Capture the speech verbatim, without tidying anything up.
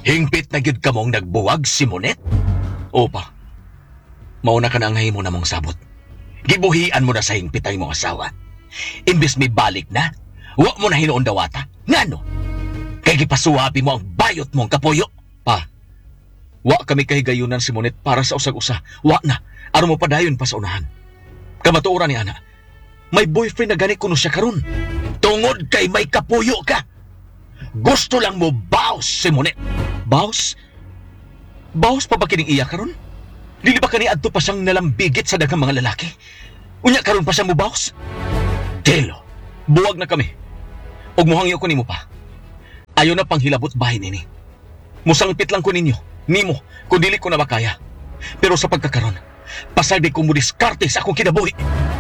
Hingpit na gyud ka mong nagbuwag si Monet? Opa, mauna ka na ang himo na mong sabot. Gibuhian mo na sa hingpit ang mong asawa. Imbes may balik na, wa mo na hinuon dawata. Ngano? Kay gipasuwabi mo ang bayot mong kapuyo. Pa, wa kami kahigayunan si Monet para sa usag-usa. Wa na, aron mo padayon pa sa unahan. Kamatuoran ni ana, may boyfriend na gani kuno siya karon. Tungod kay may kapuyo ka. Gusto lang mo baos si Monet. Baos? Baos pa ba kining iya karon? Dili ba kani adto pa siyang nalambigit sa daghang mga lalaki? Unya karon pa siya mo baos? Telo, buwag na kami. Og mohangyo ko nimo pa. Ayo na panghilabot bahin nini. Musangpit lang ko ninyo, nimo, kung dili ko na makaya. Pero sa pagkakaron, pasay di ko mo diskarte sa akong kinabuhi.